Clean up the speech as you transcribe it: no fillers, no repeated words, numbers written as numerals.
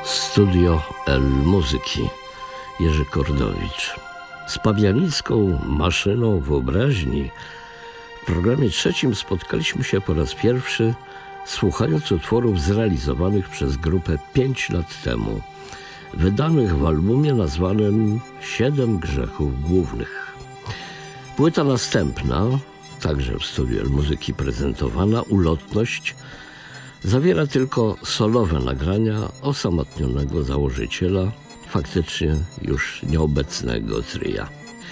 Studio El Muzyki, Jerzy Kordowicz. Z pawianicką maszyną wyobraźni w programie trzecim spotkaliśmy się po raz pierwszy, słuchając utworów zrealizowanych przez grupę 5 lat temu, wydanych w albumie nazwanym 7 grzechów głównych. Płyta następna, także w Studiu El Muzyki prezentowana, Ulotność, zawiera tylko solowe nagrania osamotnionego założyciela, faktycznie już nieobecnego tria.